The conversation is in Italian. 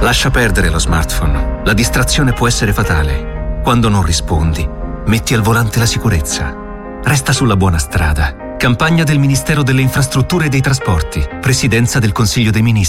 Lascia perdere lo smartphone. La distrazione può essere fatale. Quando non rispondi, metti al volante la sicurezza. Resta sulla buona strada. Campagna del Ministero delle Infrastrutture e dei Trasporti. Presidenza del Consiglio dei Ministri.